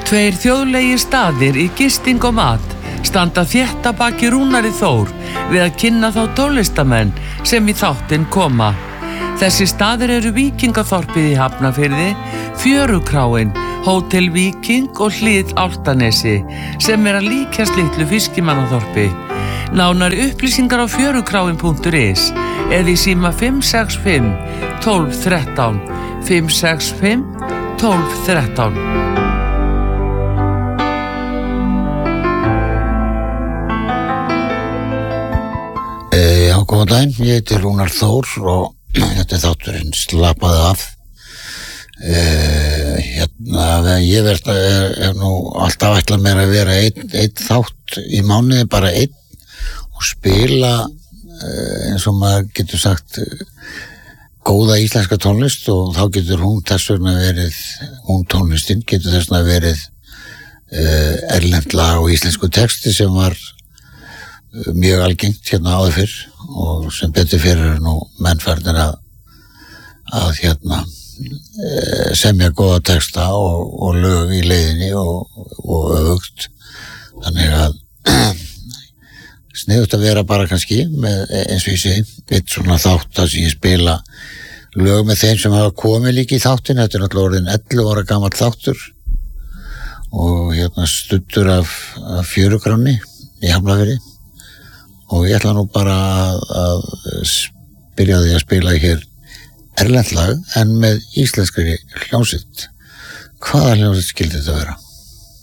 Tveir þjóðlegir staðir í gisting og mat standa þétt að baki Rúnari Þór við að kynna þá tónlistamenn sem í þáttinn koma. Þessi staðir eru Víkingaþorpið í Hafnarfirði, Fjörukráin, Hótel Víking og Hlið Álftanesi sem að líkjast litlu fiskimannaþorpi. Nánari upplýsingar á fjörukráin.is eða í síma 565 12 13 565 12 13. Já, góðan daginn, ég heiti Rúnar Þór og þetta þátturinn Slappaðu af. Ég er nú alltaf ætlað mér að vera einn þátt í mánuði, bara einn, og spila eins og maður getur sagt góða íslenska tónlist, og þá getur hún þess vegna verið, tónlistin getur þess vegna verið erlent lag og íslensku texti sem var mjög algengt hérna áður fyrr, og sem betur fyrir nú mennfarnir að semja góða texta og lög í leiðinni og öfugt. Þannig að sniðugt að vera bara kannski með, eins og ég segi, eitt svona þátt að ég spila lög með þeim sem hafa komið líka í þáttin. Þetta er náttúrulega orðin 11 ára gamall þáttur og studdur af Fjörukráni í Hafnarfirði, og ég ætla nú bara að byrja því að spila hér erlent lag en með íslenskri hljómsveit. Hvaða hljómsveit skildi þetta vera?